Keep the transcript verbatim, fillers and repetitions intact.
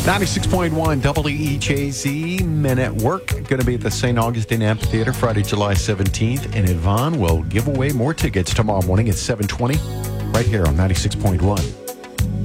ninety-six point one W E J Z, Men at Work. Going to be at the Saint Augustine Amphitheater Friday, July seventeenth. And Yvonne will give away more tickets tomorrow morning at seven twenty right here on ninety-six point one.